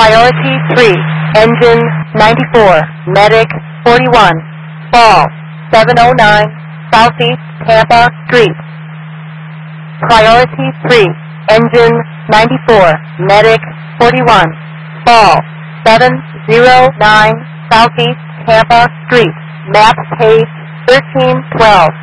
Priority 3, engine 94, medic 41, fall 709 Southeast Tampa Street. Priority 3, engine 94, medic 41, fall 709 Southeast Tampa Street, map page 1312.